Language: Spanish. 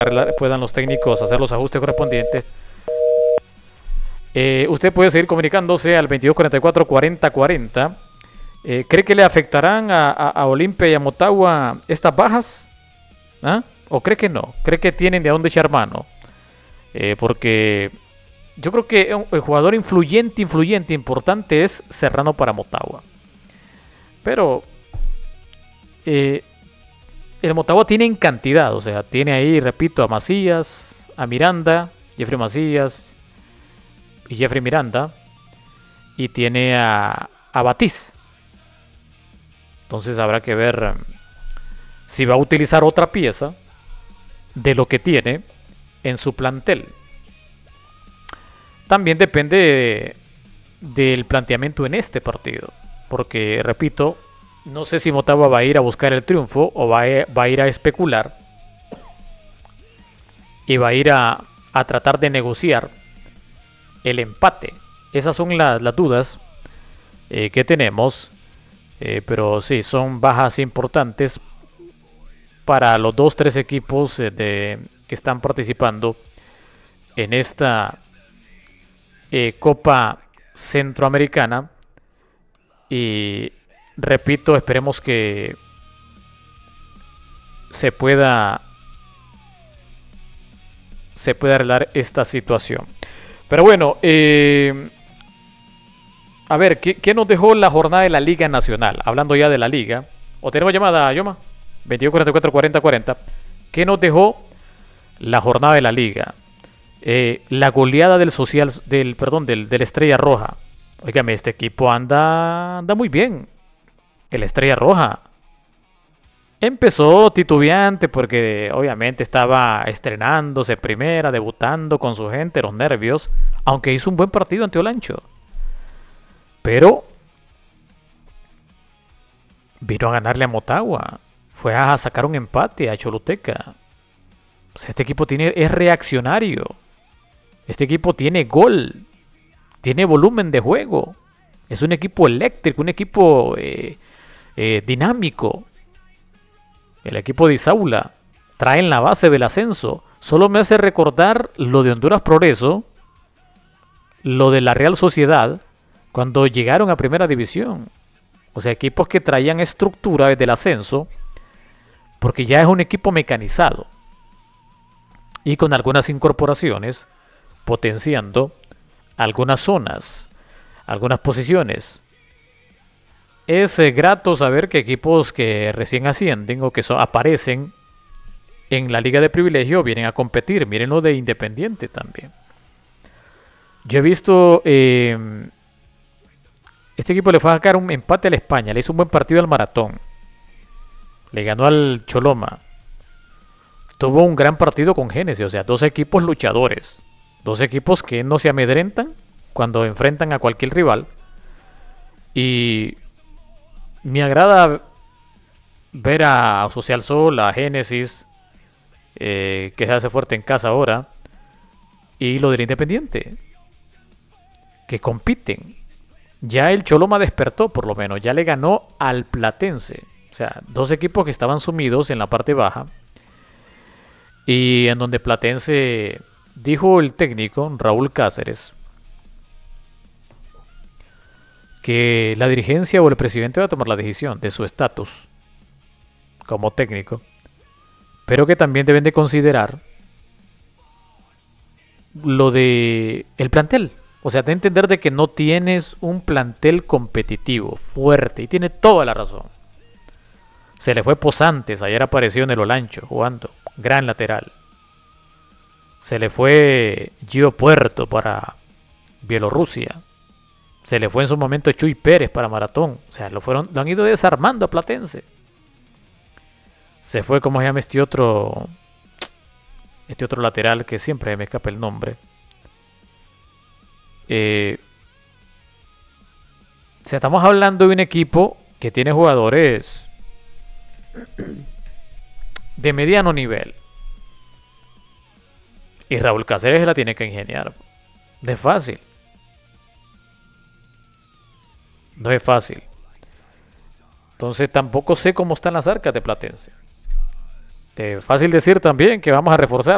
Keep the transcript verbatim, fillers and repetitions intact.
puedan los técnicos hacer los ajustes correspondientes. Eh, usted puede seguir comunicándose al veintidós cuarenta y cuatro cuarenta cuarenta. Eh, ¿Cree que le afectarán a, a, a Olimpia y a Motagua estas bajas? ¿Ah? ¿O cree que no? ¿Cree que tienen de dónde echar mano? Eh, porque yo creo que un, el jugador influyente, influyente, importante es Serrano para Motagua. Pero eh, el Motagua tiene en cantidad, o sea, tiene ahí, repito, a Macías, a Miranda, Jeffrey Macías y Jeffrey Miranda, y tiene a, a Batiz. Entonces habrá que ver si va a utilizar otra pieza de lo que tiene en su plantel. También depende de, del planteamiento en este partido, porque, repito, no sé si Motagua va a ir a buscar el triunfo o va a, va a ir a especular y va a ir a, a tratar de negociar el empate. Esas son la, las dudas eh, que tenemos, eh, pero sí, son bajas importantes para los dos, tres equipos eh, de, que están participando en esta eh, Copa Centroamericana. Y repito, esperemos que se pueda se pueda arreglar esta situación. Pero bueno, eh, a ver, ¿qué, ¿qué nos dejó la jornada de la Liga Nacional? Hablando ya de la Liga. ¿O tenemos llamada, Yoma? veintidós cuarenta y cuatro cuarenta cuarenta. ¿Qué nos dejó la jornada de la Liga? Eh, la goleada del social, del, perdón, del, del Estrella Roja. Óigame, este equipo anda, anda muy bien. El Estrella Roja empezó titubeante porque obviamente estaba estrenándose primera, debutando con su gente, los nervios, aunque hizo un buen partido ante Olancho. Pero vino a ganarle a Motagua, fue a sacar un empate a Choluteca. O sea, este equipo tiene, es reaccionario. Este equipo tiene gol, tiene volumen de juego. Es un equipo eléctrico, un equipo eh, eh, dinámico. El equipo de Isaula trae en la base del ascenso. Solo me hace recordar lo de Honduras Progreso, lo de la Real Sociedad, cuando llegaron a Primera División. O sea, equipos que traían estructura desde el ascenso, porque ya es un equipo mecanizado. Y con algunas incorporaciones, potenciando algunas zonas, algunas posiciones. Es eh, grato saber que equipos que recién ascienden o que so, aparecen en la Liga de Privilegio vienen a competir. Miren lo de Independiente también. Yo he visto... Eh, este equipo le fue a sacar un empate a la España. Le hizo un buen partido al Maratón. Le ganó al Choloma. Tuvo un gran partido con Génesis. O sea, dos equipos luchadores. Dos equipos que no se amedrentan cuando enfrentan a cualquier rival. Y me agrada ver a Social Sol, a Génesis, eh, que se hace fuerte en casa ahora. Y lo del Independiente, que compiten. Ya el Choloma despertó, por lo menos. Ya le ganó al Platense. O sea, dos equipos que estaban sumidos en la parte baja. Y en donde Platense, dijo el técnico, Raúl Cáceres, que la dirigencia o el presidente va a tomar la decisión de su estatus como técnico. Pero que también deben de considerar lo de el plantel. O sea, de entender de que no tienes un plantel competitivo, fuerte, y tiene toda la razón. Se le fue Posantes, ayer apareció en el Olancho jugando, gran lateral. Se le fue Gio Puerto para Bielorrusia. Se le fue en su momento Chuy Pérez para Maratón. O sea, lo, fueron, lo han ido desarmando a Platense. Se fue, como se llama este otro, este otro lateral que siempre me escapa el nombre. Eh, o sea, estamos hablando de un equipo que tiene jugadores de mediano nivel. Y Raúl Cáceres la tiene que ingeniar. No es fácil. No es fácil. Entonces tampoco sé cómo están las arcas de Platense. Eh, fácil decir también que vamos a reforzar.